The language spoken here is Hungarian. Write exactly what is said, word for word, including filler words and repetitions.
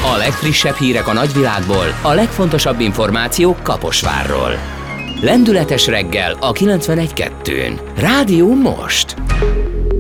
A legfrissebb hírek a nagyvilágból, a legfontosabb információk Kaposvárról. Lendületes reggel a kilencvenegy kettőn. Rádió Most.